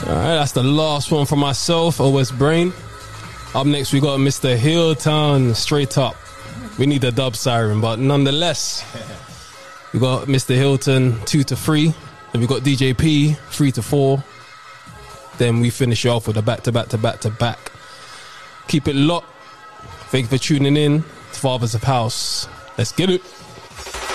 Alright, that's the last one for myself, OS Brain. Up next, we got Mr. Hilltown, Straight Up. We need a dub siren, but nonetheless, we got Mr. Hilton 2 to 3. Then we got DJ P 3 to 4. Then we finish off with a back to back. Keep it locked. Thank you for tuning in. Fathers of House. Let's get it.